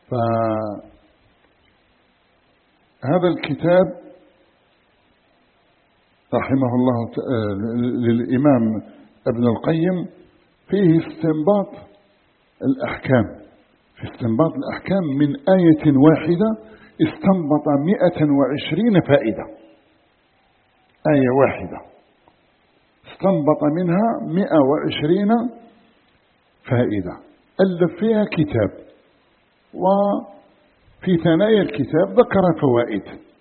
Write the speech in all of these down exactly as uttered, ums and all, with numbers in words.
فهذا الكتاب رحمه الله للإمام ابن القيم فيه استنباط الأحكام، في استنباط الأحكام من آية واحدة استنبط مئة وعشرين فائدة. آية واحدة استنبط منها مئة وعشرين فائدة، ألف فيها كتاب، وفي ثنايا الكتاب ذكر فوائد.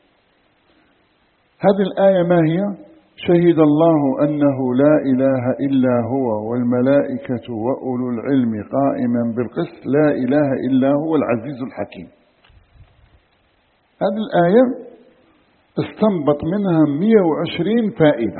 هذه الآية ما هي؟ شهد الله أنه لا إله إلا هو والملائكة وأولو العلم قائما بالقسط لا إله إلا هو العزيز الحكيم. هذه الآية استنبط منها مئة وعشرين فائدة،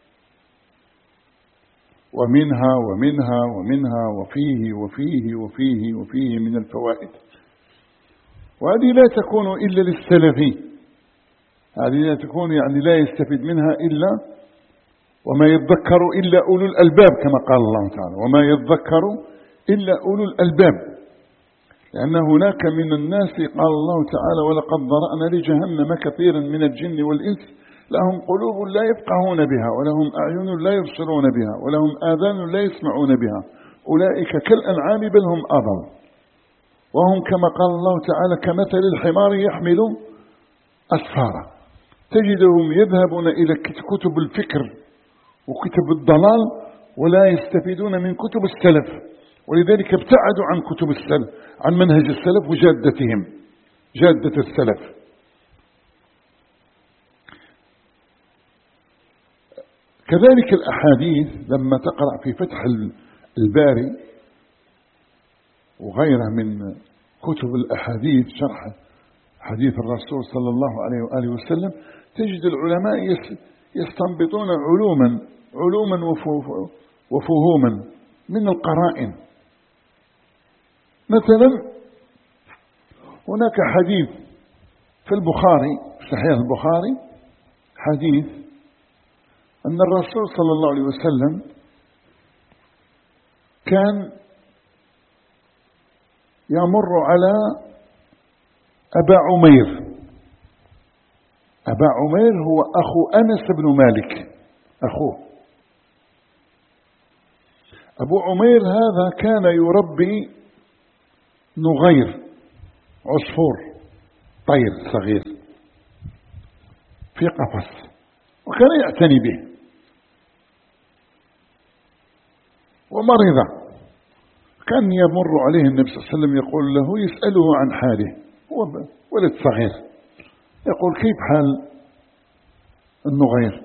ومنها ومنها ومنها وفيه وفيه وفيه وفيه من الفوائد. وهذه لا تكون إلا للسلفي، هذه لا تكون يعني لا يستفيد منها إلا وما يذكر إلا أولو الألباب كما قال الله تعالى، وما يذكر إلا أولو الألباب، لأن هناك من الناس قال الله تعالى ولقد ذرأنا لجهنم كثيرا من الجن والإنس لهم قلوب لا يفقهون بها ولهم أعين لا يبصرون بها ولهم آذان لا يسمعون بها أولئك كالأنعام بل هم أضل وهم كما قال الله تعالى كمثل الحمار يحمل أسفارا. تجدهم يذهبون إلى كتب الفكر وكتب الضلال ولا يستفيدون من كتب السلف، ولذلك ابتعدوا عن كتب السلف، عن منهج السلف وجادتهم، جادة السلف. كذلك الأحاديث لما تقرأ في فتح الباري وغيره من كتب الأحاديث شرح حديث الرسول صلى الله عليه وآله وسلم، تجد العلماء يستنبطون علوما علوما وفهوما من القرائن. مثلا هناك حديث في البخاري صحيح البخاري حديث أن الرسول صلى الله عليه وسلم كان يمر على أبا عمير. أبا عمير هو أخو أنس بن مالك، أخوه. أبو عمير هذا كان يربي نغير، عصفور طير صغير في قفص، وكان يعتني به. ومرض، كان يمر عليه النبي صلى الله عليه وسلم يقول له، يسأله عن حاله، هو ولد صغير، يقول كيف حال النغير؟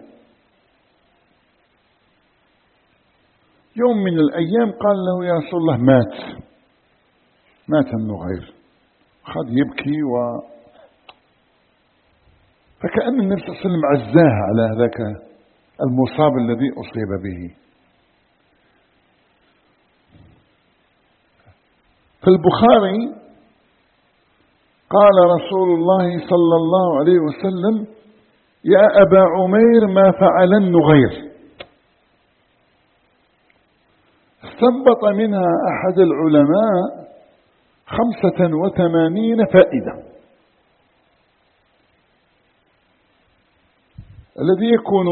يوم من الأيام قال له يا رسول الله مات مات النغير، خذ يبكي و فكأن النبي صلى الله عليه وسلم عزاه على ذاك المصاب الذي أصيب به. في البخاري قال رسول الله صلى الله عليه وسلم يا أبا عمير ما فعل النغير. استنبط منها أحد العلماء خمسة وثمانين فائدة. الذي يكون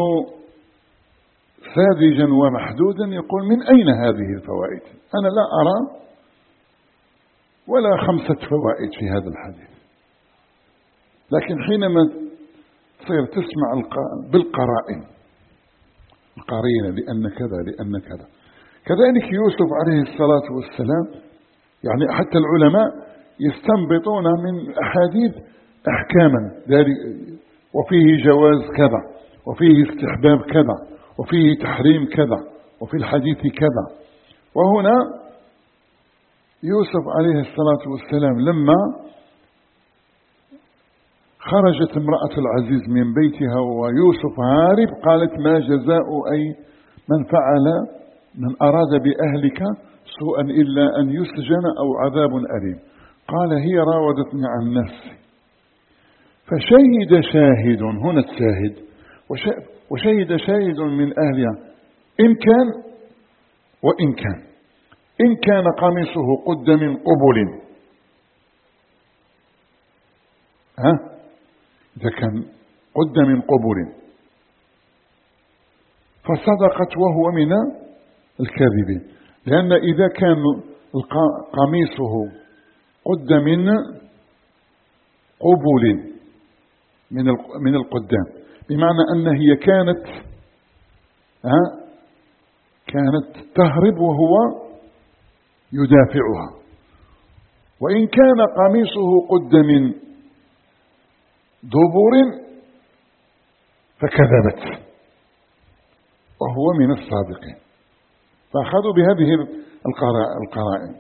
ساذجا ومحدودا يقول من أين هذه الفوائد؟ أنا لا أرى ولا خمسة فوائد في هذا الحديث. لكن حينما تصير تسمع بالقرائن القرينة لأن كذا لأن كذا. كذلك يوسف عليه الصلاة والسلام، يعني حتى العلماء يستنبطون من أحاديث أحكاما، وفيه جواز كذا وفيه استحباب كذا وفيه تحريم كذا وفي الحديث كذا. وهنا يوسف عليه الصلاة والسلام لما خرجت امرأة العزيز من بيتها ويوسف هارب، قالت ما جزاء أي من فعل من أراد بأهلك سوءا إلا أن يسجن أو عذاب أليم. قال هي راودتني عن نفسي. فشهد شاهد، هنا الشاهد، وشهد شاهد من أهلها إن كان وإن كان إن كان قميصه قد من قبل ها إذا كان قد من قبل فصدقت وهو من الكاذبين، لأن إذا كان قميصه قد من قبل من القدام، بمعنى أن هي كانت ها كانت تهرب وهو يدافعها، وإن كان قميصه قد من دبر فكذبت وهو من الصادقين، فأخذوا بهذه القرائن.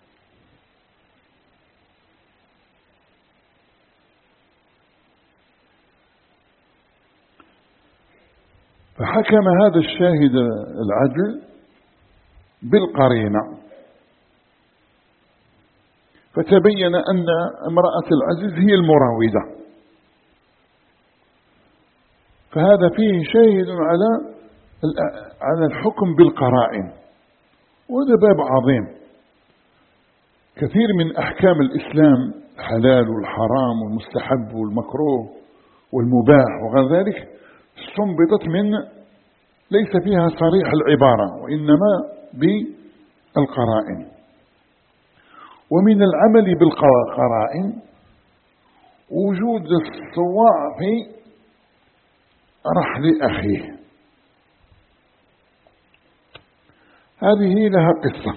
فحكم هذا الشاهد العدل بالقرينة، فتبين أن امرأة العزيز هي المراودة، فهذا فيه شاهد على على الحكم بالقرائن، وهذا باب عظيم. كثير من أحكام الإسلام الحلال والحرام والمستحب والمكروه والمباح وغير ذلك استنبطت من ليس فيها صريح العبارة، وإنما بالقرائن. ومن العمل بالقرائن وجود الصواع في رحل أخيه، هذه لها قصة.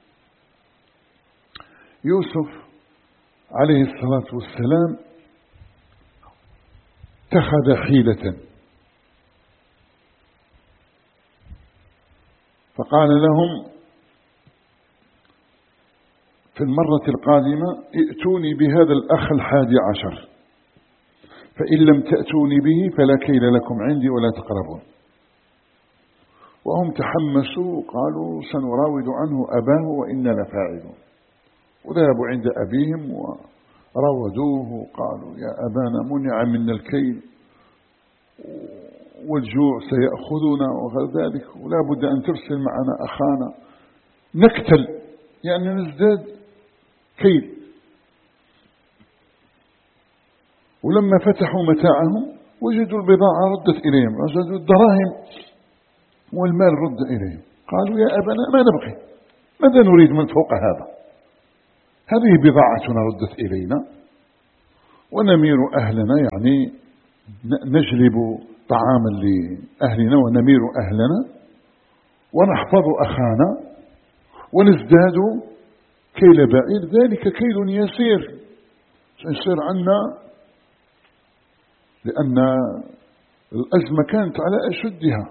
يوسف عليه الصلاة والسلام اتخذ حيلة، فقال لهم في المرة القادمة ائتوني بهذا الأخ الحادي عشر، فإن لم تأتوني به فلا كيل لكم عندي ولا تقربون. وهم تحمسوا قالوا سنراود عنه أباه وإنا لفاعلون، وذهبوا عند أبيهم وراودوه قالوا يا أبانا منع منا الكيل والجوع سيأخذنا وغير ذلك، ولا بد أن ترسل معنا أخانا نكتل يعني نزداد كيل. ولما فتحوا متاعهم وجدوا البضاعة ردت إليهم، وجدوا الدراهم والمال رد إليهم، قالوا يا أبانا ما نبغي، ماذا نريد من فوق هذا؟ هذه بضاعتنا ردت إلينا ونمير أهلنا، يعني نجلب طعاما لأهلنا ونمير أهلنا ونحفظ أخانا ونزداد كيل بعير، ذلك كيل يسير سيصير عنا، لأن الأزمة كانت على أشدها.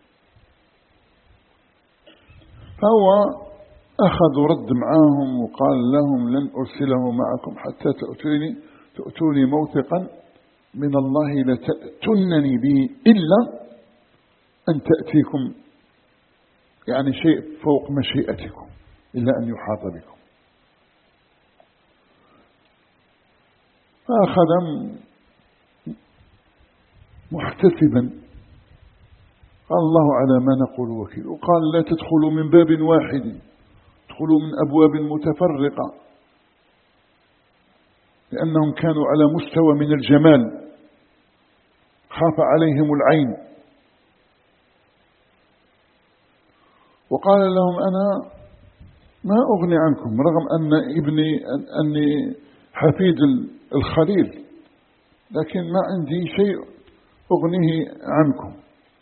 فهو أخذ رد معهم وقال لهم لن أرسله معكم حتى تأتوني تأتوني موثقا من الله لتأتونني به إلا أن تأتيكم يعني شيء فوق مشيئتكم، إلا أن يحاط بكم. فأخذ محتسبا قال الله على ما نقول وكيل، وقال لا تدخلوا من باب واحد، ادخلوا من أبواب متفرقة، لأنهم كانوا على مستوى من الجمال خاف عليهم العين. وقال لهم أنا ما أغني عنكم، رغم أن ابني أني حفيد الخليل، لكن ما عندي شيء أغنيه عنكم.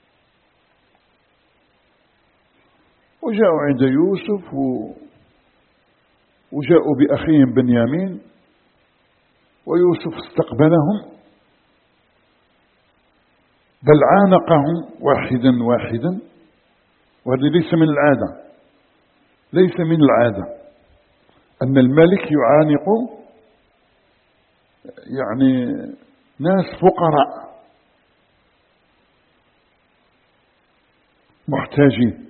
وجاءوا عند يوسف وجاءوا بأخيهم بنيامين، ويوسف استقبلهم بل عانقهم واحدا واحدا، وهذا ليس من العادة، ليس من العادة أن الملك يعانق يعني ناس فقراء محتاجين،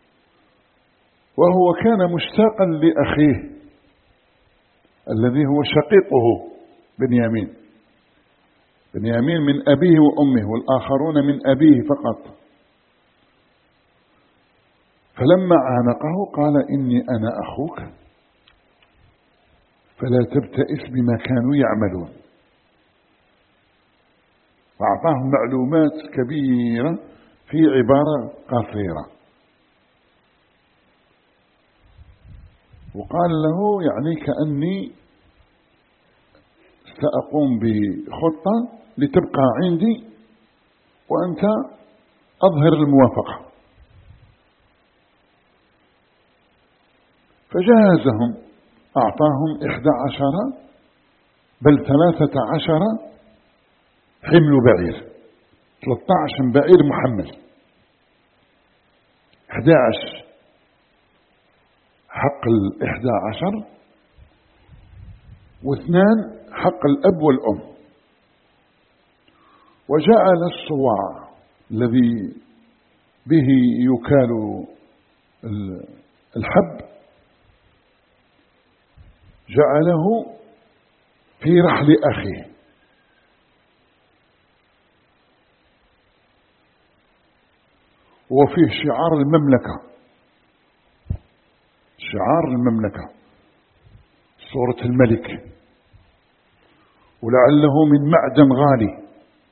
وهو كان مشتاقا لأخيه الذي هو شقيقه بنيامين. بنيامين من أبيه وأمه، والآخرون من أبيه فقط. فلما عانقه قال إني أنا أخوك فلا تبتئس بما كانوا يعملون. فأعطاهم معلومات كبيرة في عبارة قصيرة، وقال له يعني كأني سأقوم بخطة لتبقى عندي وأنت أظهر الموافقة. فجهزهم، أعطاهم إحدى عشر بل ثلاثة عشر حمل بعير، ثلاثة عشر بعير محمل، أحد عشر حق الإحدى عشر واثنان حق الأب والأم. وجعل الصواع الذي به يكال الحب جعله في رحل أخيه، وفيه شعار المملكة، شعار المملكة صورة الملك، ولعله من معدن غالي.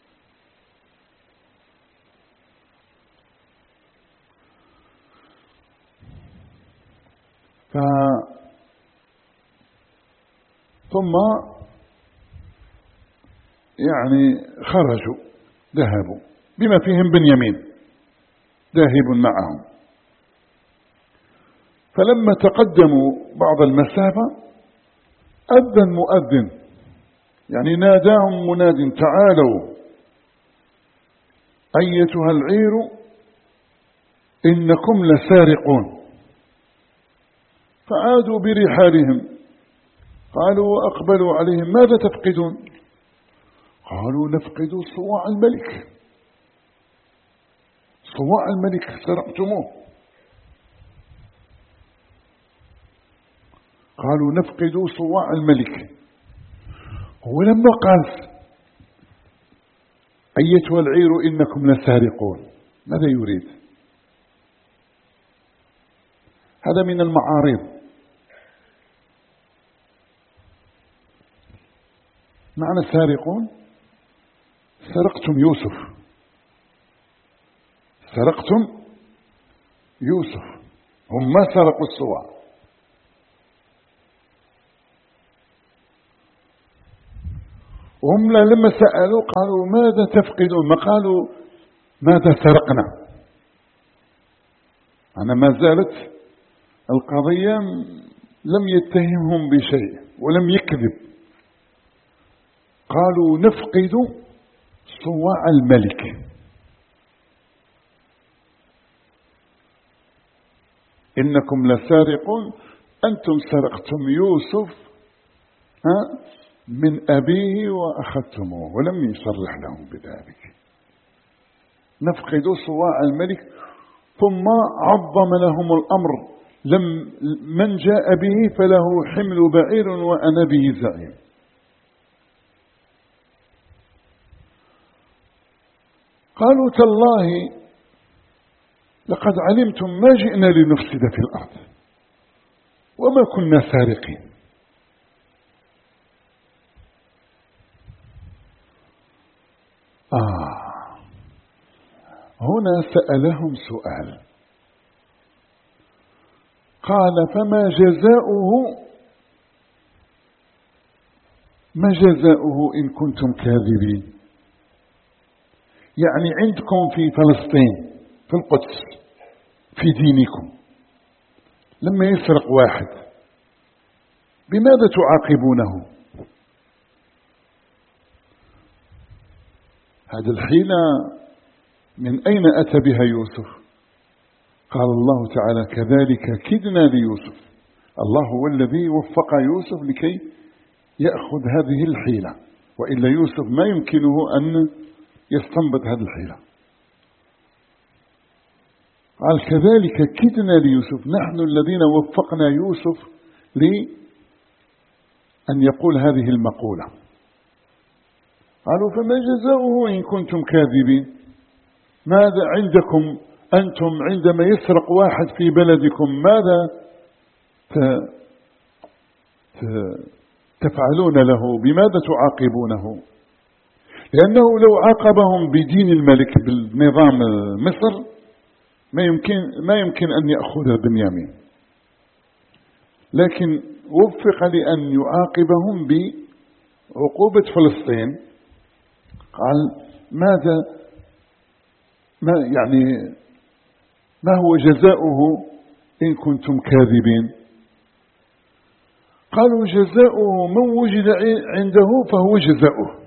ف ثم يعني خرجوا، ذهبوا بما فيهم بنيامين ذاهب معهم. فلما تقدموا بعض المسافة أذن مؤذن، يعني ناداهم مناد: تعالوا أيتها العير إنكم لسارقون. فعادوا برحالهم، قالوا وأقبلوا عليهم: ماذا تفقدون؟ قالوا: نفقد صواع الملك، صواع الملك سرقتموه. قالوا: نفقد صواع الملك. ولما قال أيتها العير إنكم لسارقون، ماذا يريد؟ هذا من المعارض. معنى سارقون: سرقتم يوسف، سرقتم يوسف، هم ما سرقوا الصواع. وهم لما سألوا قالوا: ماذا تفقدون؟ ما قالوا ماذا سرقنا. أنا ما زالت القضية لم يتهمهم بشيء ولم يكذب. قالوا: نفقد صواع الملك. إنكم لسارقون، أنتم سرقتم يوسف ها من أبيه وأخذتموه، ولم يصرح لهم بذلك. نفقد صواع الملك. ثم عظم لهم الأمر: لم من جاء به فله حمل بعير وأنا به زعيم. قالوا: تالله لقد علمتم ما جئنا لنفسد في الأرض وما كنا سارقين. آه هنا سألهم سؤال، قال: فما جزاؤه ما جزاؤه إن كنتم كاذبين؟ يعني عندكم في فلسطين في القدس في دينكم لما يسرق واحد بماذا تعاقبونه؟ هذا الحيلة من أين أتى بها يوسف؟ قال الله تعالى: كذلك كدنا ليوسف. الله هو الذي وفق يوسف لكي يأخذ هذه الحيلة، وإلا يوسف ما يمكنه أن يستنبط هذه الحيلة. قال: كذلك كدنا ليوسف، نحن الذين وفقنا يوسف لأن يقول هذه المقولة. قالوا: فما جزاؤه إن كنتم كاذبين؟ ماذا عندكم أنتم عندما يسرق واحد في بلدكم ماذا تفعلون له؟ بماذا تعاقبونه؟ لأنه لو عاقبهم بدين الملك بالنظام مصر ما يمكن ما يمكن أن يأخذ بنيامين، لكن وفق لأن يعاقبهم بعقوبة فلسطين. قال ماذا ما يعني ما هو جزاؤه إن كنتم كاذبين؟ قالوا جزاؤه من وجد عنده فهو جزاؤه،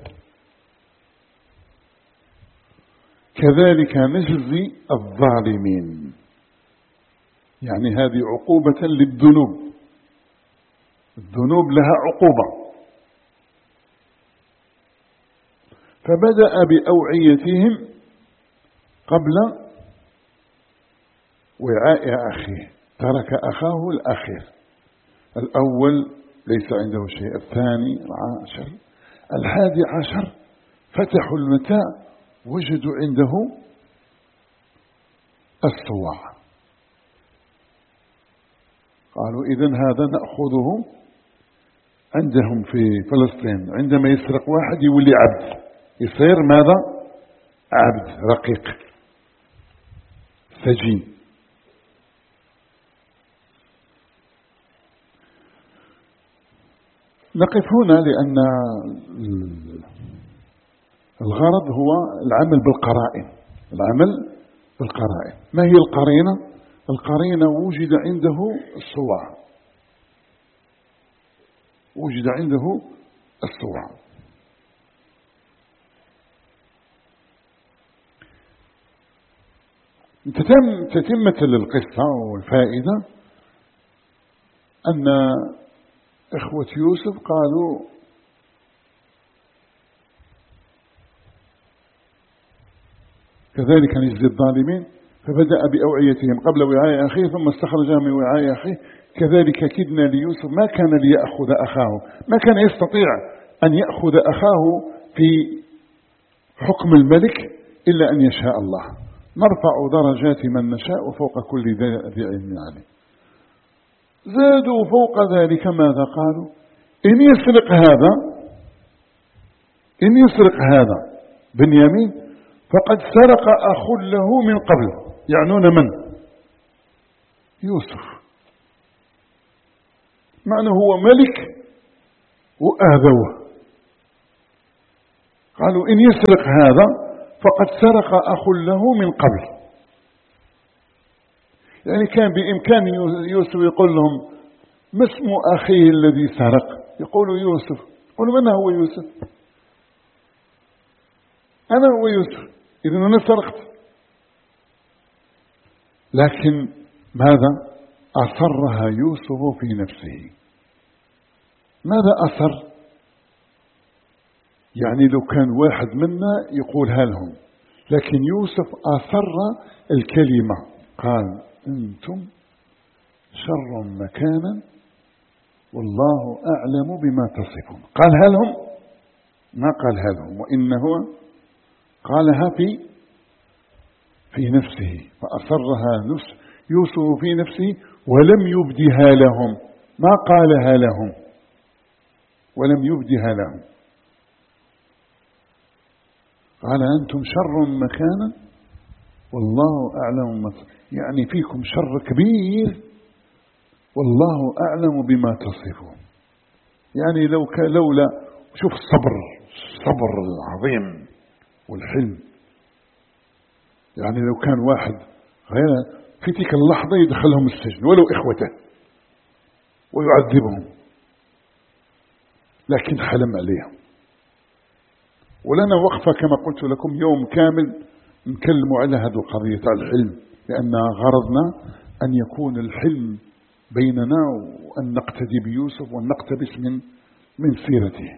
كذلك نجزي الظالمين. يعني هذه عقوبة للذنوب، الذنوب لها عقوبة. فبدأ بأوعيتهم قبل وعاء أخيه، ترك أخاه الأخير. الأول ليس عنده شيء، الثاني عشر، الحادي عشر فتحوا المتاع وجدوا عنده الصواع. قالوا إذن هذا نأخذه عندهم في فلسطين، عندما يسرق واحد يولي عبد، يصير ماذا؟ عبد رقيق سجين. نقف هنا لأن الغرض هو العمل بالقرائن. العمل بالقرائن، ما هي القرينة؟ القرينة وجد عنده الصواع، وجد عنده الصواع. تتمة للقصة والفائدة أن إخوة يوسف قالوا كذلك نجزي الظالمين، فبدأ بأوعيتهم قبل وعاء أخيه ثم استخرجها من وعاء أخيه كذلك كدنا ليوسف ما كان ليأخذ أخاه، ما كان يستطيع أن يأخذ أخاه في حكم الملك إلا أن يشاء الله. نرفع درجات من نشاء وفوق كل ذي علم عليم. زادوا فوق ذلك ماذا قالوا؟ إن يسرق هذا إن يسرق هذا بنيامين فقد سرق أخ له من قبل. يعنون من؟ يوسف. معنى هو ملك وآذوه. قالوا إن يسرق هذا فقد سرق أخ له من قبل. يعني كان بإمكان يوسف يقول لهم ما اسم أخيه الذي سرق؟ يقولوا يوسف. يقولوا من هو يوسف؟ أنا هو يوسف، إذن أنا سرقت. لكن ماذا؟ أصرها يوسف في نفسه. ماذا أصر؟ يعني لو كان واحد منا يقولها لهم، لكن يوسف أصر الكلمة. قال أنتم شر مكانا والله أعلم بما تصفون. قالها لهم؟ ما قالها لهم، وإنه قالها في في نفسه. فأصرها نفس يوسف في نفسه ولم يبدها لهم، ما قالها لهم ولم يبدها لهم. قال أنتم شر مكانا والله أعلم ما تصفون. يعني فيكم شر كبير والله أعلم بما تصفون. يعني لو كان لولا شوف الصبر الصبر العظيم والحلم. يعني لو كان واحد غير في تلك اللحظة يدخلهم السجن ولو إخوته ويعذبهم، لكن حلم عليهم. ولنا وقفة كما قلت لكم يوم كامل نكلم على هذه القضية على الحلم، لأن غرضنا أن يكون الحلم بيننا وأن نقتدي بيوسف وأن نقتبس من من سيرته.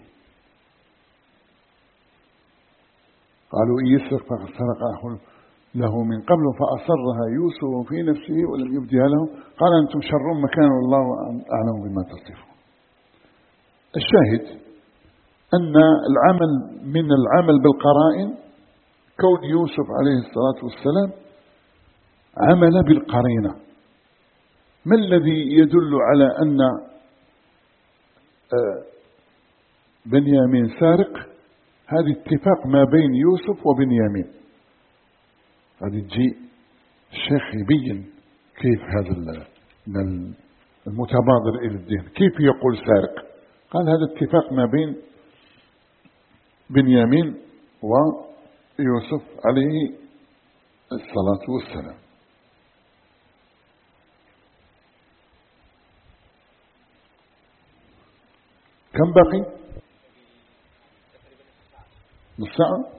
قالوا إن يسرق فقد سرق أخ له من قبل فأصرها يوسف في نفسه ولم يبدها لهم. قال أنتم شر مكان والله أعلم بما تصفون. الشاهد أن العمل من العمل بالقرائن كون يوسف عليه الصلاة والسلام عمل بالقرينة. ما الذي يدل على أن بنيامين سارق؟ هذه اتفاق ما بين يوسف وبنيامين. هذه تجي الشيخ يبين كيف هذا المتبادر إلى الدين، كيف يقول سارق. قال هذا اتفاق ما بين بنيامين ويوسف عليه الصلاة والسلام. كم بقي؟ نص ساعة.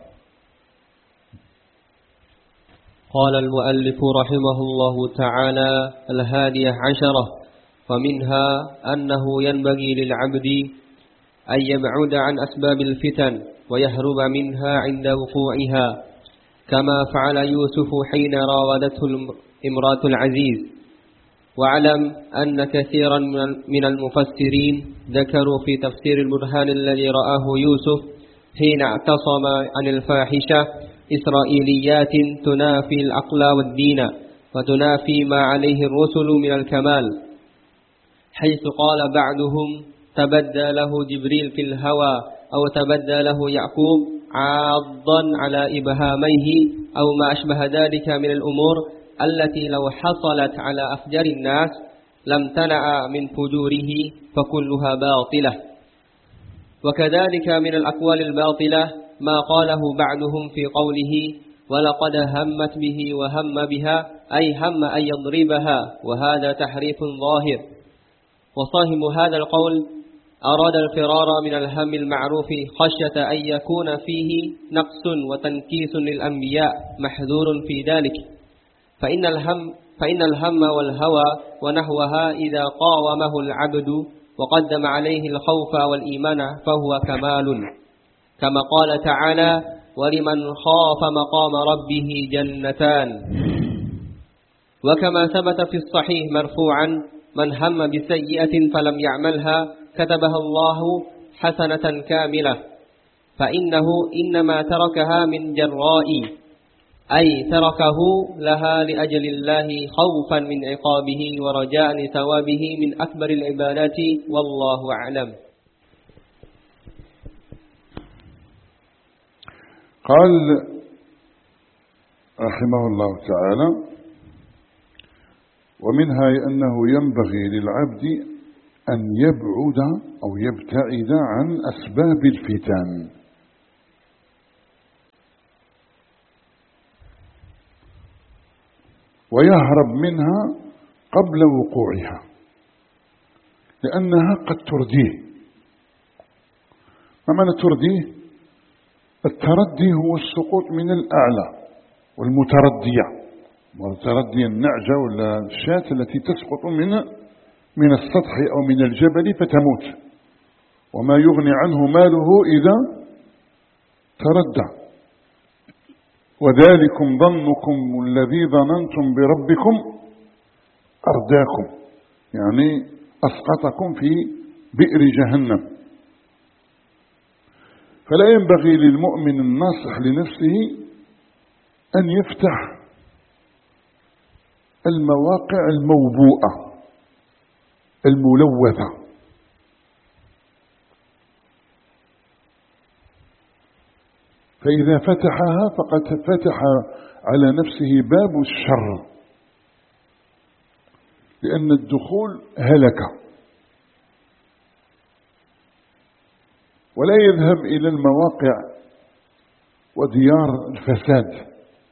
قال المؤلف رحمه الله تعالى: الهادية عشرة، ومنها أنه ينبغي للعبد أن يبعد عن أسباب الفتن ويهرب منها عند وقوعها، كما فعل يوسف حين راودته امرأة العزيز. واعلم أن كثيرا من المفسرين ذكروا في تفسير البرهان الذي رآه يوسف حين اعتصم عن الفاحشة إسرائيليات تنافي العقل والدين وتنافي ما عليه الرسل من الكمال، حيث قال بعضهم: تبدى له جبريل في الهوى، أو تبدى له يعقوب عاضا على إبهاميه، أو ما أشبه ذلك من الأمور التي لو حصلت على أفجر الناس لم تنع من فجوره فكلها باطلة. وكذلك من الأقوال الباطلة ما قاله بعضهم في قوله: ولقد همت به وهم بها، أي هم أن يضربها، وهذا تحريف ظاهر. وصاحب هذا القول أراد الفرار من الهم المعروف خشية أن يكون فيه نقص وتنكيس للأنبياء، محذور في ذلك، فإن الهم فإن الهم والهوى ونحوها إذا قاومه العبد وقدم عليه الخوف والإيمان فهو كمال، كما قال تعالى: ولمن خاف مقام ربه جنتان. وكما ثبت في الصحيح مرفوعا: من هم بسيئة فلم يعملها كتبها الله حسنة كاملة، فإنه إنما تركها من جراء، أي تركه لها لأجل الله خوفا من عقابه ورجاء لثوابه من أكبر العبادات، والله أعلم. قال رحمه الله تعالى: ومنها أنه ينبغي للعبد أن يبعد أو يبتعد عن أسباب الفتن، ويهرب منها قبل وقوعها، لأنها قد ترديه. ما معنى ترديه؟ التردي هو السقوط من الأعلى، والمتردية متردي النعجة ولا الشاة التي تسقط من من السطح أو من الجبل فتموت، وما يغني عنه ماله إذا تردى. وذلكم ظنكم الذي ظننتم بربكم أرداكم، يعني أسقطكم في بئر جهنم. فلا ينبغي للمؤمن الناصح لنفسه أن يفتح المواقع الموبوءة الملوثة، فإذا فتحها فقد فتح على نفسه باب الشر، لأن الدخول هلك. ولا يذهب إلى المواقع وديار الفساد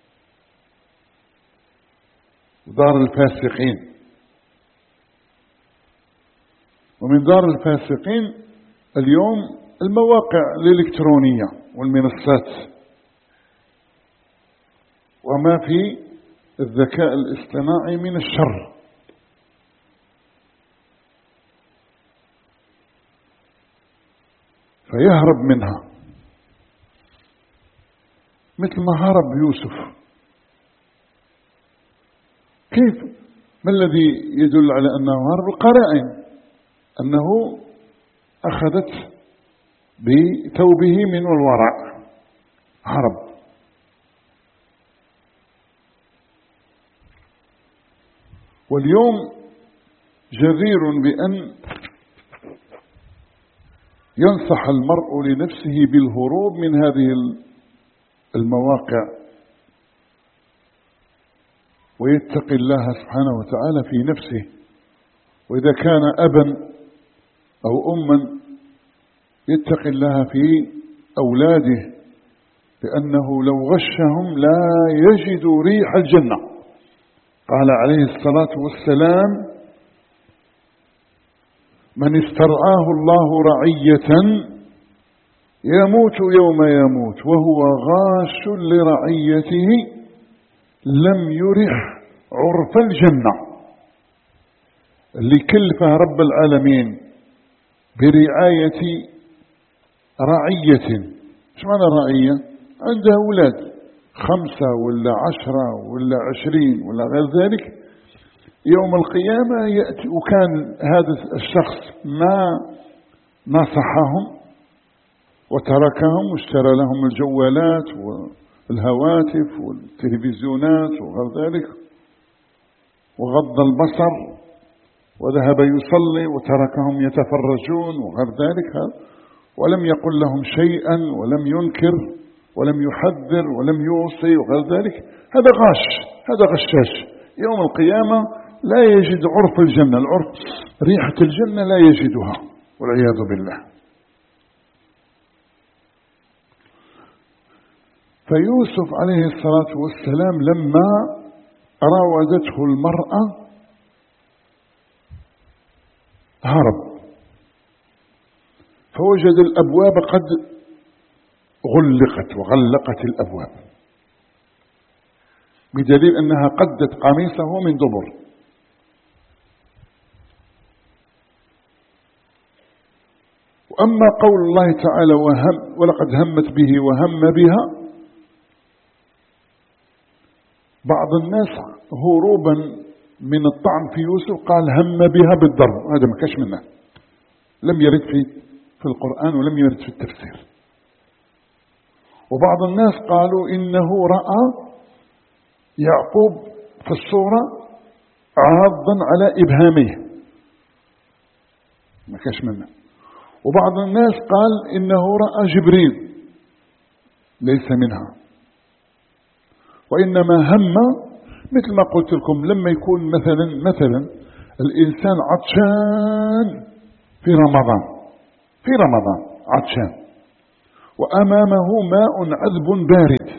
ودار الفاسقين. ومن دار الفاسقين اليوم المواقع الإلكترونية والمنصات وما في الذكاء الاصطناعي من الشر. فيهرب منها، مثل ما هرب يوسف. كيف؟ ما الذي يدل على أنه هرب؟ القرائن، أنه أخذت بثوبه من الوراء، هرب. واليوم جدير بأن ينصح المرء لنفسه بالهروب من هذه المواقع ويتقي الله سبحانه وتعالى في نفسه. وإذا كان أبا أو أما يتقي الله في أولاده، لأنه لو غشهم لا يجدوا ريح الجنة. قال عليه الصلاة والسلام: من استرعاه الله رعية يموت يوم يموت وهو غاش لرعيته لم يرح عرف الجنة. اللي كلفه رب العالمين برعاية رعية، ايش معنى رعية؟ عنده أولاد خمسة ولا عشرة ولا عشرين ولا غير ذلك، يوم القيامة يأتي وكان هذا الشخص ما نصحهم وتركهم واشترى لهم الجوالات والهواتف والتلفزيونات وغير ذلك وغض البصر وذهب يصلي وتركهم يتفرجون وغير ذلك، ولم يقل لهم شيئا ولم ينكر ولم يحذر ولم يوصي وغير ذلك، هذا غاش، هذا غشاش. يوم القيامة لا يجد عرف الجنة، العرف ريحة الجنة لا يجدها والعياذ بالله. فيوسف عليه الصلاة والسلام لما راودته المرأة هرب، فوجد الأبواب قد غلقت وغلقت الأبواب، بدليل أنها قدت قميصه من دبر. وأما قول الله تعالى وهم ولقد همت به وهم بها، بعض الناس هروبا من الطعن في يوسف قال هم بها بالضرب، هذا ما كاش منه، لم يرد في في القرآن ولم يرد في التفسير. وبعض الناس قالوا إنه رأى يعقوب في الصورة عاضا على إبهامه، ما كاش منه. وبعض الناس قال إنه رأى جبريل ليس منها، وإنما هم مثل ما قلت لكم لما يكون مثلا مثلا الإنسان عطشان في رمضان في رمضان عطشان وأمامه ماء عذب بارد،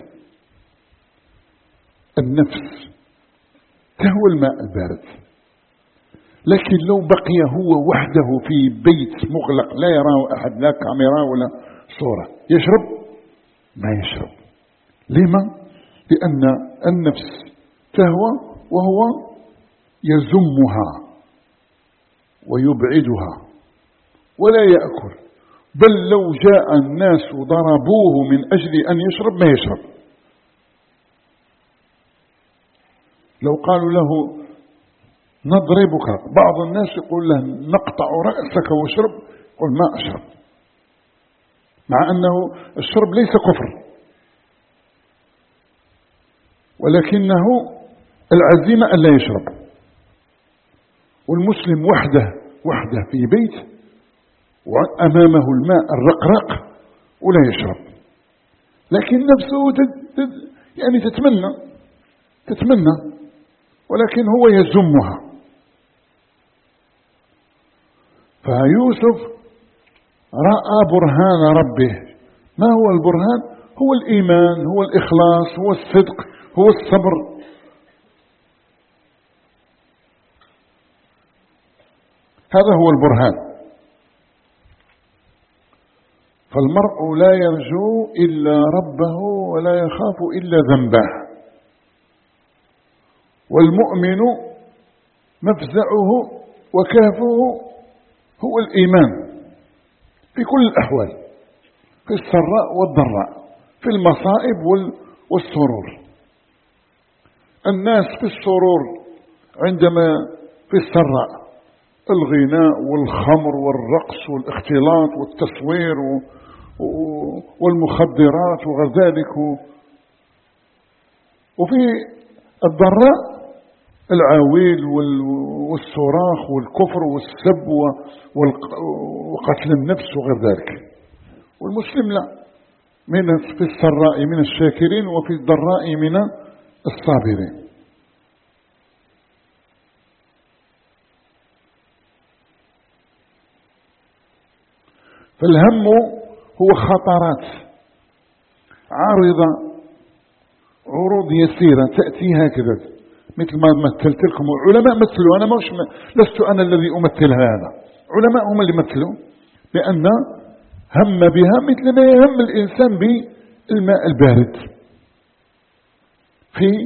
النفس تهوى الماء البارد، لكن لو بقي هو وحده في بيت مغلق لا يراه أحد، لا كاميرا ولا صورة، يشرب؟ ما يشرب. لما؟ لأن النفس تهوى وهو يزمها ويبعدها ولا يأكل، بل لو جاء الناس وضربوه من أجل أن يشرب ما يشرب. لو قالوا له نضربك، بعض الناس يقول له نقطع رأسك واشرب، يقول ما أشرب، مع أنه الشرب ليس كفر، ولكنه العزيمة أن لا يشرب. والمسلم وحده وحده في بيت وأمامه الماء الرقراق ولا يشرب، لكن نفسه تد تد يعني تتمنى تتمنى ولكن هو يزمها. فيوسف رأى برهان ربه. ما هو البرهان؟ هو الإيمان، هو الإخلاص، هو الصدق، هو الصبر. هذا هو البرهان. فالمرء لا يرجو إلا ربه ولا يخاف إلا ذنبه، والمؤمن مفزعه وكافه هو الإيمان في كل الأحوال، في السراء والضراء، في المصائب والسرور. الناس في السرور عندما في السراء الغناء والخمر والرقص والاختلاط والتصوير والمخدرات وغير ذلك، وفي الضراء العويل والصراخ والكفر والسب وقتل النفس وغير ذلك. والمسلم لا، من في السراء من الشاكرين وفي الضراء من الصابرين. فالهم هو خطرات عارضة، عروض يسيرة تأتي هكذا، مثل ما مثلت لكم. علماء مثلوا، أنا مش لست أنا الذي أمثل هذا، علماء هم اللي مثلوا بأن هم بها مثل ما يهم الإنسان بالماء البارد. في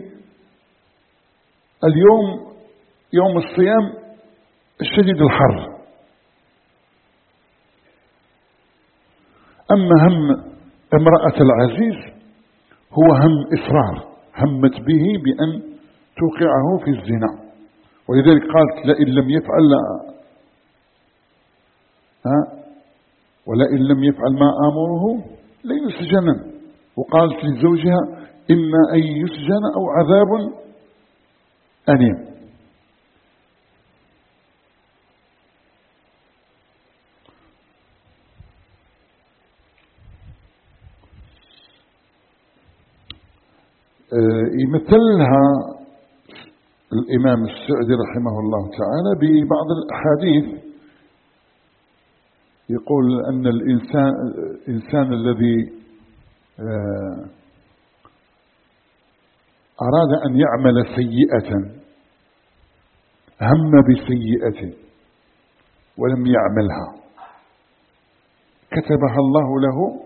اليوم يوم الصيام الشديد الحر، أما هم امرأة العزيز هو هم إصرار، همت به بأن توقعه في الزنا، ولذلك قالت لئن لم يفعل لا ها ولئن لم يفعل ما آمره ليسجن، وقالت لزوجها إما أن يسجن أو عذاب أليم. يمثلها الإمام السعدي رحمه الله تعالى ببعض الأحاديث، يقول أن الإنسان الإنسان الذي أراد أن يعمل سيئة، هم بسيئة ولم يعملها، كتبها الله له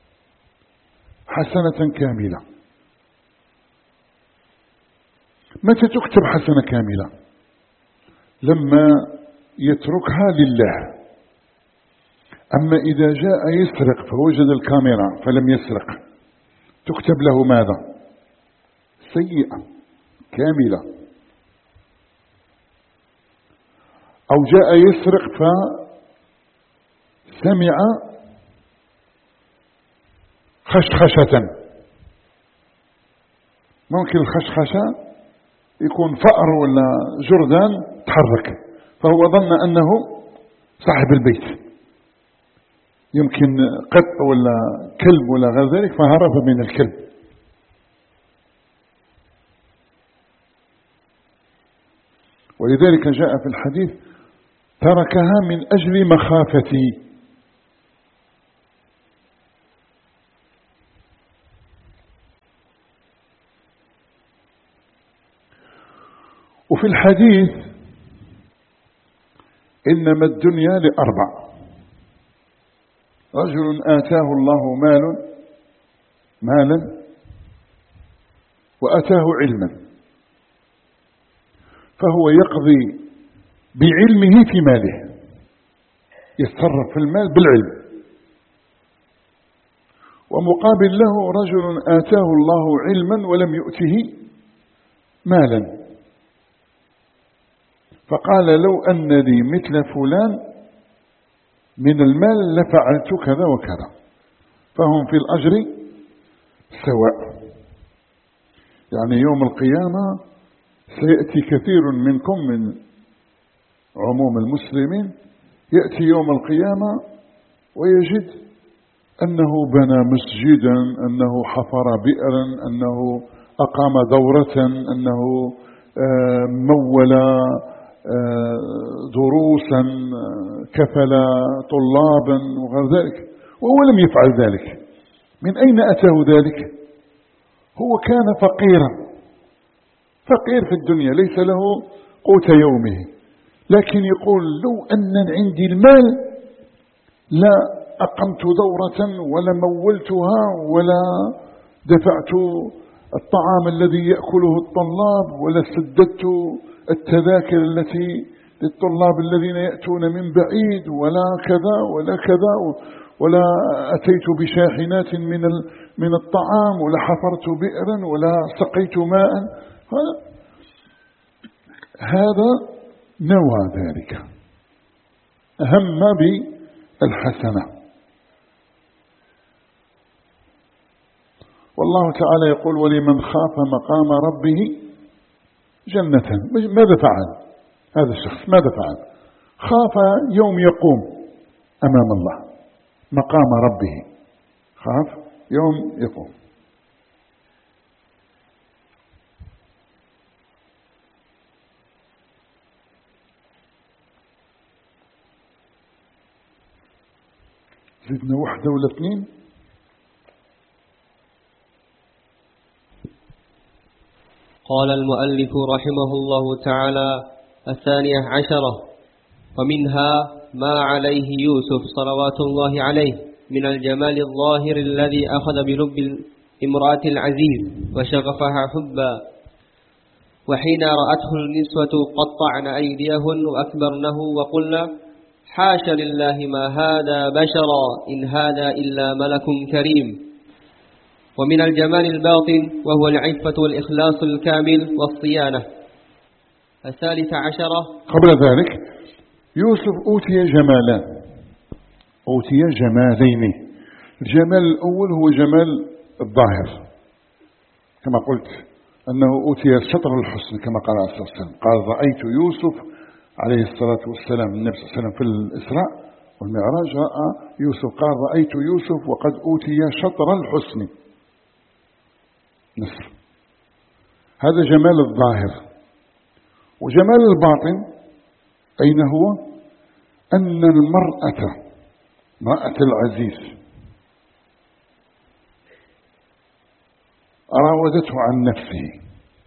حسنة كاملة. متى تكتب حسنة كاملة؟ لما يتركها لله. أما إذا جاء يسرق فوجد الكاميرا فلم يسرق، تكتب له ماذا؟ سيئة كاملة. أو جاء يسرق فسمع خشخشة، ممكن الخشخشة يكون فأر ولا جرذان تحرك، فهو ظن أنه صاحب البيت، يمكن قط ولا كلب ولا غير ذلك، فهرب من الكلب. ولذلك جاء في الحديث تركها من أجل مخافتي. وفي الحديث إنما الدنيا لأربع: رجل آتاه الله مال مالا وآتاه علما، فهو يقضي بعلمه في ماله، يتصرف في المال بالعلم. ومقابل له رجل آتاه الله علما ولم يؤته مالا، فقال لو أن لي مثل فلان من المال لفعلت كذا وكذا، فهم في الأجر سواء. يعني يوم القيامة سيأتي كثير منكم من عموم المسلمين، يأتي يوم القيامة ويجد أنه بنى مسجدا، أنه حفر بئرا، أنه أقام دورة، أنه مول دروسا، كفل طلابا وغير ذلك، وهو لم يفعل ذلك. من أين أتاه ذلك؟ هو كان فقيرا، فقير في الدنيا، ليس له قوت يومه، لكن يقول لو أن عندي المال لا أقمت دورة ولا مولتها ولا دفعت الطعام الذي يأكله الطلاب ولا سددت التذاكر التي للطلاب الذين يأتون من بعيد ولا كذا ولا كذا، ولا أتيت بشاحنات من من الطعام ولا حفرت بئرا ولا سقيت ماء. هذا نوى ذلك، هم بالحسنة. والله تعالى يقول ولمن خاف مقام ربه جنة. ماذا فعل هذا الشخص؟ ماذا فعل؟ خاف يوم يقوم أمام الله مقام ربه، خاف يوم يقوم. زدنا واحدة ولا اثنين؟ قال المؤلف رحمه الله تعالى: الثانية عشرة: ومنها ما عليه يوسف صلوات الله عليه من الجمال الظاهر الذي أخذ بلب امرأة العزيز وشغفها حبا، وحين رأته النسوة قطعن أيديهن وأكبرنه وقلنا: حاش لله ما هذا بشرا إن هذا إلا ملك كريم. ومن الجمال الباطن وهو العفة والإخلاص الكامل والصيانة. الثالثة عشرة: قبل ذلك يوسف أوتي جمالان، أوتي جمالين. الجمال الأول هو جمال الظاهر، كما قلت أنه أوتي شطر الحسن كما قال عليه الصلاة والسلام. قال: رأيت يوسف عليه الصلاة والسلام، النبي صلى الله عليه وسلم في الإسراء والمعراج رأى يوسف، قال: رأيت يوسف وقد أوتي شطر الحسن نصر. هذا جمال الظاهر. وجمال الباطن أين هو؟ أن المرأة امرأة العزيز راودته عن نفسه،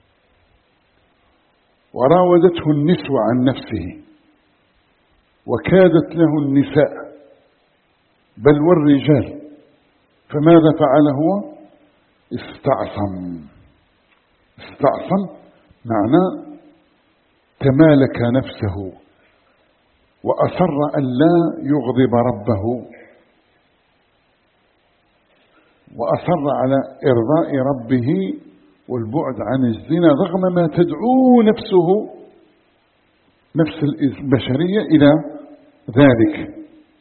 وراودته النسوة عن نفسه، وكادت له النساء بل والرجال. فماذا فعل هو؟ استعصم. استعصم معناه تمالك نفسه وأصر أن لا يغضب ربه، وأصر على إرضاء ربه والبعد عن الزنا رغم ما تدعو نفسه نفس البشرية إلى ذلك.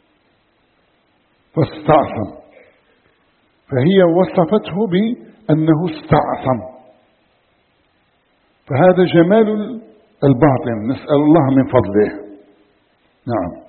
فاستعصم، فهي وصفته بأنه استعصم. فهذا جمال الباطن، نسأل الله من فضله. نعم.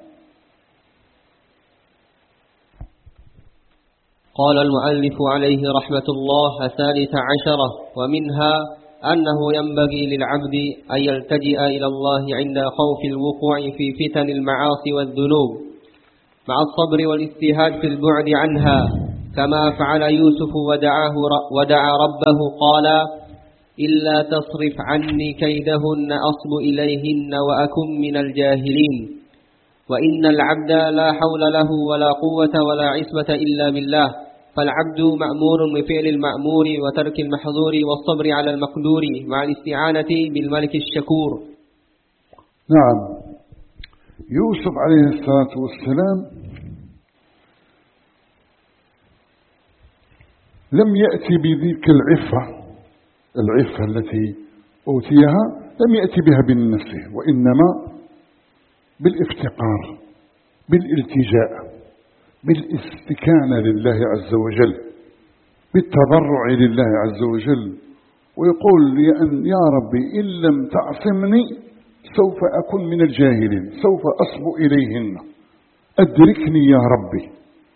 قال المؤلف عليه رحمة الله: الثالثة عشرة: ومنها أنه ينبغي للعبد أن يلتجئ إلى الله عند خوف الوقوع في فتن المعاصي والذنوب مع الصبر والاجتهاد في البعد عنها، كما فعل يوسف ودعاه ودعا ربه قال: إلا تصرف عني كيدهن أصب إليهن وأكن من الجاهلين. وإن العبد لا حول له ولا قوة ولا عصمة إلا بالله، فالعبد مأمور بفعل المأمور وترك المحظور والصبر على المقدور مع الاستعانة بالملك الشكور. نعم. يوسف عليه الصلاة والسلام لم يأتي بذيك العفة العفة التي أوتيها، لم يأتي بها بنفسه، وإنما بالافتقار، بالالتجاء، بالاستكانة لله عز وجل، بالتضرع لله عز وجل، ويقول يا ربي إن لم تعصمني سوف أكون من الجاهلين، سوف أصب إليهن، أدركني يا ربي،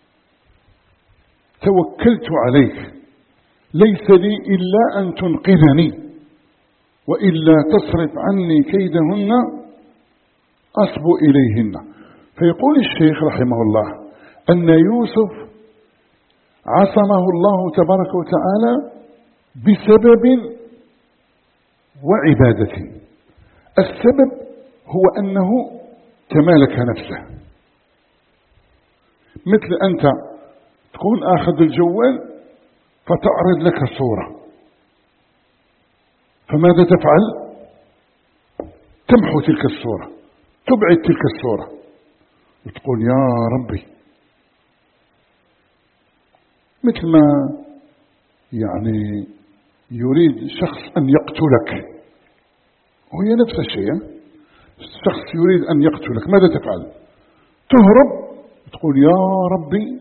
توكلت عليك، ليس لي إلا أن تنقذني، وإلا تصرف عني كيدهن أصب إليهن. فيقول الشيخ رحمه الله أن يوسف عصمه الله تبارك وتعالى بسبب وعبادة. السبب هو أنه تمالك نفسه. مثل أنت تكون آخذ الجوال فتعرض لك صورة، فماذا تفعل؟ تمحو تلك الصورة، تبعد تلك الصورة، وتقول يا ربي. مثل ما يعني يريد شخص أن يقتلك، وهي نفس الشيء، شخص يريد أن يقتلك، ماذا تفعل؟ تهرب، تقول يا ربي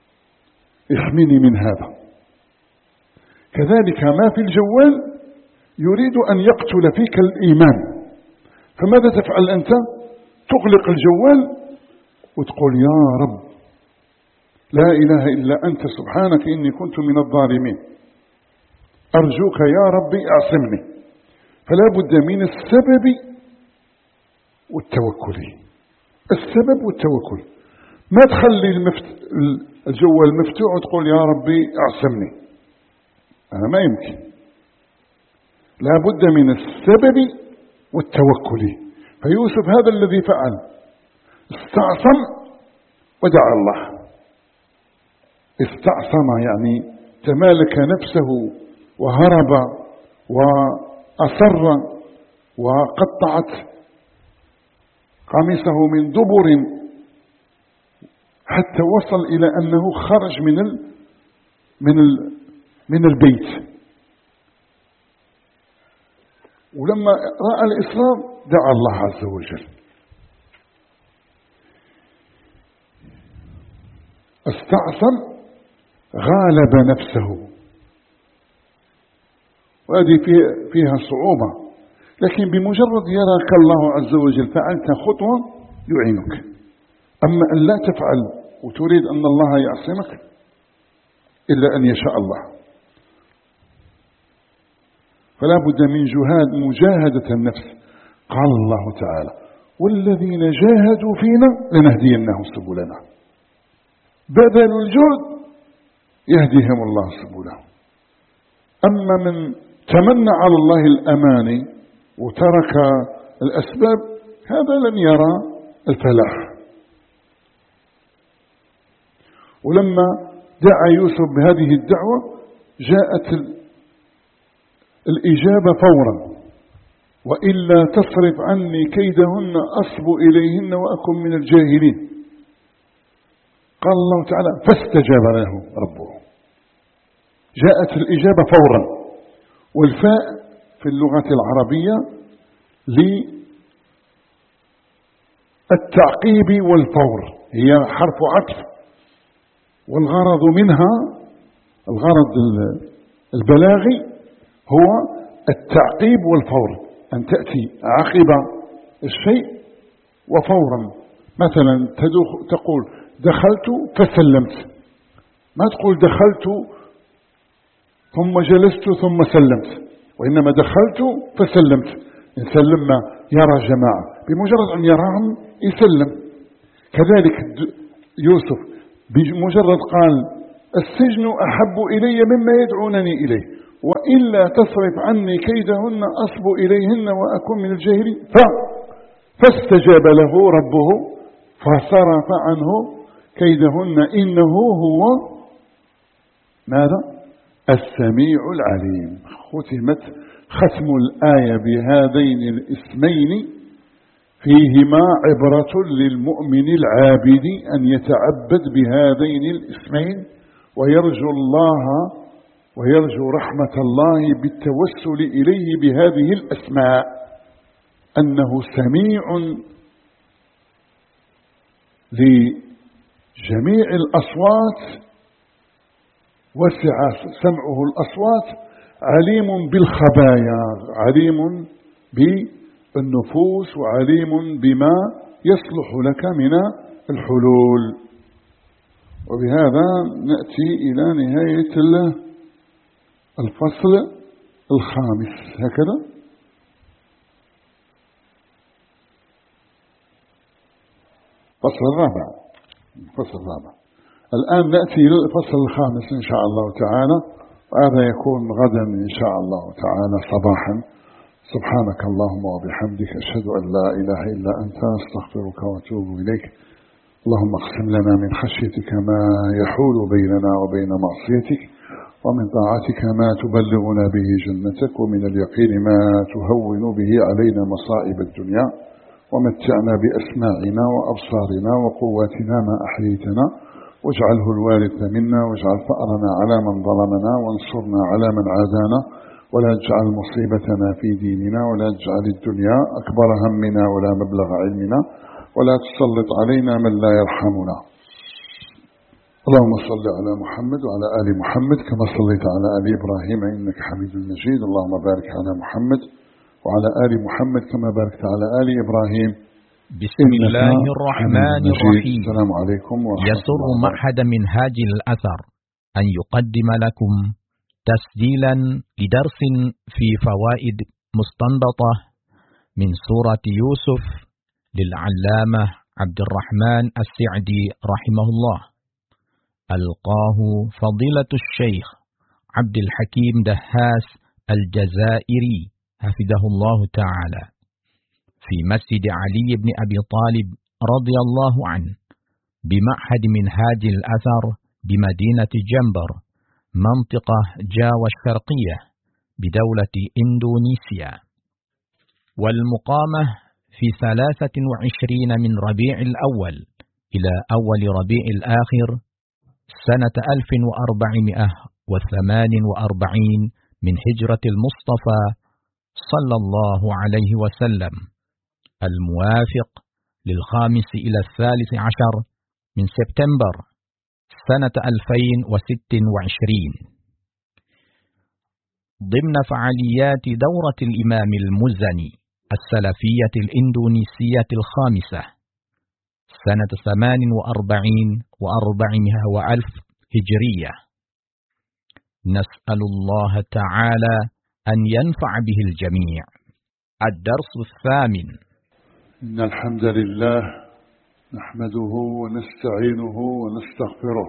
احميني من هذا. كذلك ما في الجوال يريد أن يقتل فيك الإيمان. فماذا تفعل أنت؟ تغلق الجوال وتقول يا رب لا إله إلا أنت سبحانك إني كنت من الظالمين، أرجوك يا ربي أعصمني. فلا بد من السبب والتوكل. السبب والتوكل. ما تخلي المفت... الجوال مفتوح وتقول يا ربي أعصمني، هذا ما يمكن. لا بد من السبب والتوكل. فيوسف هذا الذي فعل، استعصم ودعا الله. استعصم يعني تمالك نفسه وهرب وأصر وقطعت قميصه من دبر حتى وصل إلى أنه خرج من ال من ال من البيت. ولما رأى الإصرار دعا الله عز وجل. استعصم غالب نفسه، وهذه فيها صعوبة، لكن بمجرد يراك الله عز وجل فعلت خطوة يعينك. أما أن لا تفعل وتريد أن الله يعصمك إلا أن يشاء الله. فلا بد من جهاد مجاهدة النفس. قال الله تعالى والذين جاهدوا فينا لنهدينهم سبلنا. بذلوا الجهد يهديهم الله سبلهم. أما من تمنى على الله الأماني وترك الأسباب هذا لن يرى الفلاح. ولما دعا يوسف بهذه الدعوة جاءت الإجابة فورا. وإلا تصرف عني كيدهن أصب إليهن وأكن من الجاهلين. قال الله تعالى فاستجاب له ربه. جاءت الإجابة فورا. والفاء في اللغة العربية للتعقيب والفور، هي حرف عطف، والغرض منها الغرض البلاغي هو التعقيب والفور، أن تأتي عقب الشيء وفورا. مثلا تقول دخلت فسلمت، ما تقول دخلت ثم جلست ثم سلمت، وإنما دخلت فسلمت. إن سلم يرى جماعة، بمجرد أن يراهم يسلم. كذلك يوسف بمجرد قال السجن أحب إلي مما يدعونني إليه وإلا تصرف عني كيدهن أصب إليهن وأكون من الجاهلين. فاستجاب له ربه فصرف عنه كيدهن إنه هو ماذا؟ السميع العليم. ختمت ختم الآية بهذين الاسمين فيهما عبرة للمؤمن العابد أن يتعبد بهذين الاسمين ويرجو الله ويرجو رحمة الله بالتوسل إليه بهذه الأسماء، أنه سميع لجميع الأصوات، وسع سمعه الأصوات، عليم بالخبايا، عليم بالنفوس، وعليم بما يصلح لك من الحلول. وبهذا نأتي إلى نهاية الفصل الخامس. هكذا الفصل الرابع الفصل الرابع الآن نأتي إلى الفصل الخامس إن شاء الله تعالى، وهذا يكون غدا إن شاء الله تعالى صباحا. سبحانك اللهم وبحمدك أشهد أن لا إله إلا أنت أستغفرك وأتوب إليك. اللهم اقسم لنا من خشيتك ما يحول بيننا وبين معصيتك، ومن طاعتك ما تبلغنا به جنتك، ومن اليقين ما تهون به علينا مصائب الدنيا، ومتعنا بأسماعنا وأبصارنا وقواتنا ما أحييتنا، واجعله الوارث منا، واجعل ثأرنا على من ظلمنا، وانصرنا على من عادانا، ولا تجعل مصيبتنا في ديننا، ولا تجعل الدنيا أكبر همنا ولا مبلغ علمنا، ولا تسلط علينا من لا يرحمنا. اللهم صل على محمد وعلى آل محمد كما صليت على آل إبراهيم إنك حميد مجيد. اللهم بارك على محمد وعلى آل محمد كما باركت على آل إبراهيم. بسم الله الرحمن الرحيم. السلام عليكم ورحمة يسر الله وبركاته. معهد منهاج الأثر أن يقدم لكم تسجيلا لدرس في فوائد مستنبطة من سورة يوسف للعلامة عبد الرحمن السعدي رحمه الله. ألقاه فضيلة الشيخ عبد الحكيم دهاس الجزائري حفظه الله تعالى في مسجد علي بن أبي طالب رضي الله عنه بمعهد منهاج الأثر بمدينة جنبر منطقة جاوة الشرقية بدولة إندونيسيا، والمقامة في ثلاثة وعشرين من ربيع الأول إلى أول ربيع الآخر سنة ألف وأربعمائة وثمان وأربعين من هجرة المصطفى صلى الله عليه وسلم، الموافق للخامس إلى الثالث عشر من سبتمبر سنة ألفين وست وعشرين، ضمن فعاليات دورة الإمام المزني السلفية الإندونيسية الخامسة سنة ثمان وأربعين وأربعمائة وألف هجرية. نسأل الله تعالى أن ينفع به الجميع. الدرس الثامن. إن الحمد لله نحمده ونستعينه ونستغفره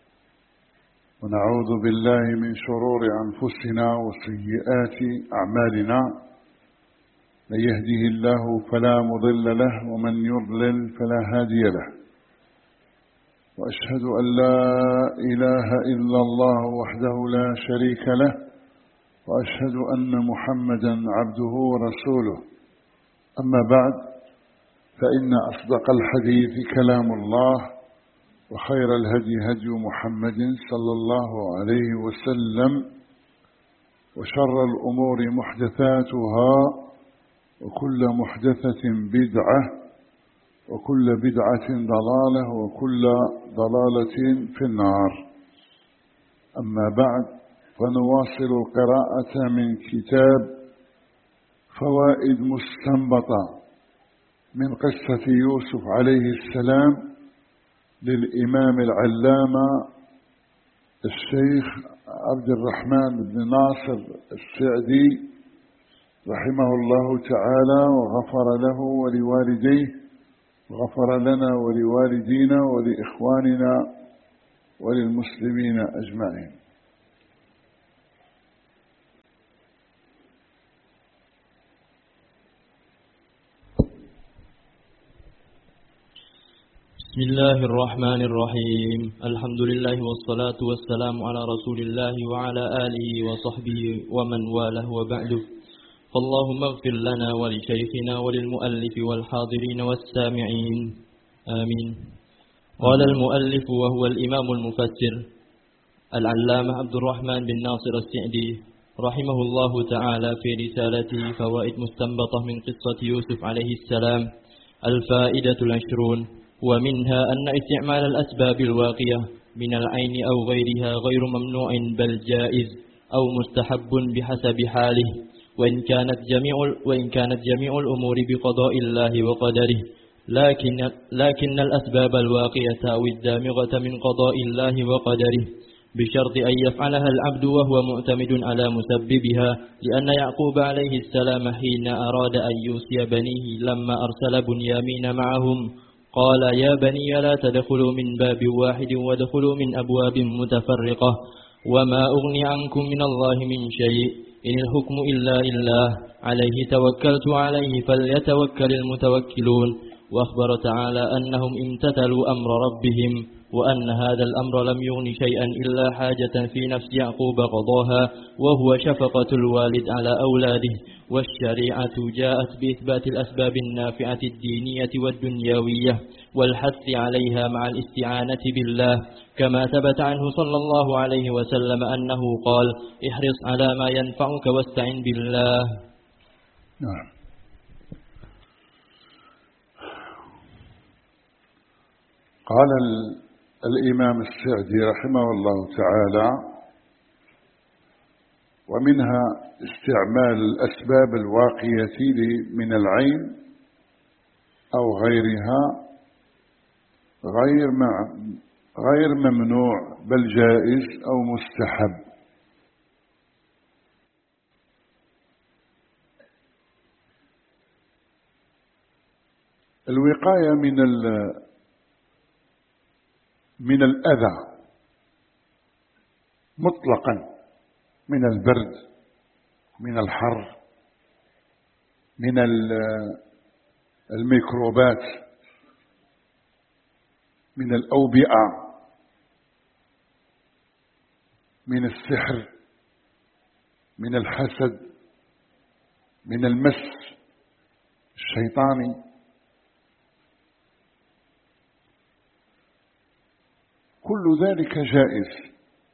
ونعوذ بالله من شرور أنفسنا وسيئات أعمالنا، من يهده الله فلا مضل له ومن يضلل فلا هادي له، وأشهد أن لا إله إلا الله وحده لا شريك له، وأشهد أن محمدا عبده ورسوله. أما بعد، فإن أصدق الحديث كلام الله، وخير الهدي هدي محمد صلى الله عليه وسلم، وشر الأمور محدثاتها، وكل محدثة بدعة، وكل بدعة ضلالة، وكل ضلالة في النار. أما بعد، فنواصل القراءة من كتاب فوائد مستنبطة من قصة يوسف عليه السلام للإمام العلامة الشيخ عبد الرحمن بن ناصر السعدي رحمه الله تعالى، وغفر له ولوالديه، وغفر لنا ولوالدينا ولإخواننا وللمسلمين أجمعين. بسم الله الرحمن الرحيم. الحمد لله والصلاة والسلام على رسول الله وعلى آله وصحبه ومن والاه، وبعد. فاللهم اغفر لنا ولشيخنا وللمؤلف والحاضرين والسامعين، آمين. قال المؤلف وهو الإمام المفسر العلامة عبد الرحمن بن ناصر السعدي رحمه الله تعالى في رسالته فوائد مستنبطة من قصة يوسف عليه السلام. الفائدة العشرون: ومنها أن استعمال الأسباب الواقية من العين أو غيرها غير ممنوع بل جائز أو مستحب بحسب حاله، وإن كانت جميع وإن كانت جميع الأمور بقضاء الله وقدره، لكن لكن الأسباب الواقية أو الدامغة من قضاء الله وقدره، بشرط أن يفعلها العبد وهو معتمد على مسببها، لأن يعقوب عليه السلام حين أراد أن يوصي بنيه لما أرسل بنيامين معهم قال: يا بني لا تدخلوا من باب واحد وادخلوا من أبواب متفرقة، وما أغني عنكم من الله من شيء، إن الحكم إلا لله، عليه توكلت عليه فليتوكل المتوكلون. وأخبر تعالى أنهم امتثلوا أمر ربهم، وأن هذا الأمر لم يغن شيئا إلا حاجة في نفس يعقوب قضاها، وهو شفقة الوالد على أولاده. والشريعة جاءت بإثبات الأسباب النافعة الدينية والدنيوية والحث عليها مع الاستعانة بالله، كما ثبت عنه صلى الله عليه وسلم أنه قال: احرص على ما ينفعك واستعن بالله. نعم. قال الإمام السعدي رحمه الله تعالى، ومنها استعمال الأسباب الواقية من العين أو غيرها غير غير ممنوع بل جائز أو مستحب. الوقاية من من الأذى مطلقا، من البرد، من الحر، من الميكروبات، من الأوبئة، من السحر، من الحسد، من المس الشيطاني، كل ذلك جائز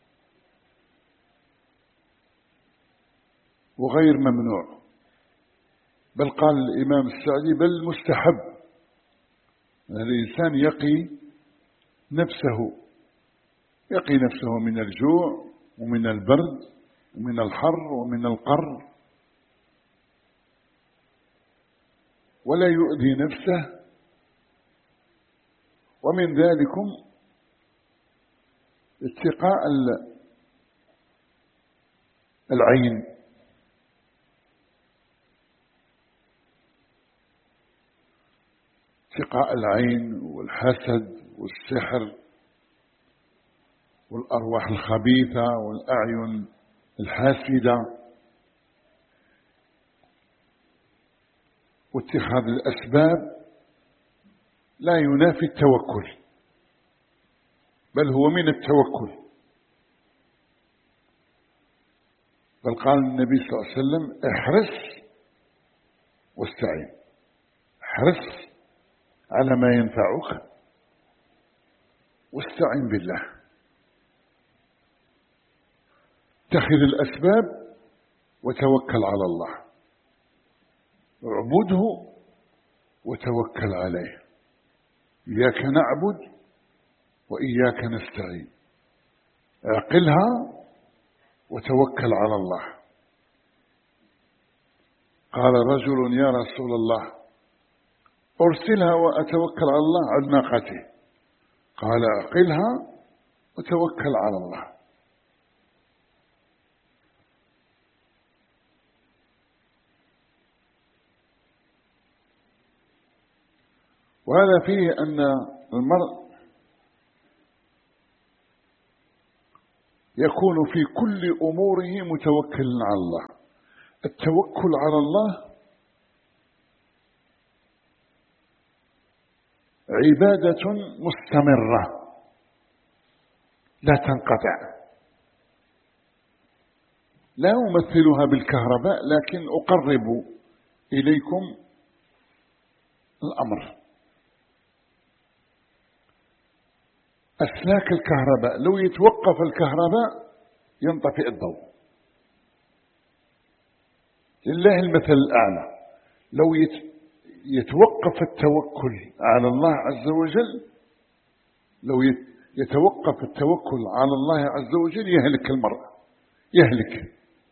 وغير ممنوع، بل قال الإمام السعدي بل مستحب. الإنسان يقي نفسه يقي نفسه من الجوع ومن البرد ومن الحر ومن القر، ولا يؤذي نفسه. ومن ذلكم اتقاء العين، اتقاء العين والحسد والسحر والأرواح الخبيثة والأعين الحاسدة، واتخاذ الأسباب لا ينافي التوكل، بل هو من التوكل. بل قال النبي صلى الله عليه وسلم احرص واستعين، احرص على ما ينفعك واستعن بالله. اتخذ الأسباب وتوكل على الله، اعبده وتوكل عليه. إياك نعبد وإياك نستعين، اعقلها وتوكل على الله. قال رجل يا رسول الله أرسلها وأتوكل على الله على ناقته، قال اعقلها وتوكل على الله. وهذا فيه أن المرء يكون في كل أموره متوكلا على الله. التوكل على الله عبادة مستمرة لا تنقطع. لا أمثلها بالكهرباء، لكن أقرب إليكم الأمر. أسلاك الكهرباء لو يتوقف الكهرباء ينطفئ الضوء. لله المثل الأعلى. لو يتوقف التوكل على الله عز وجل، لو يتوقف التوكل على الله عز وجل يهلك المرء، يهلك.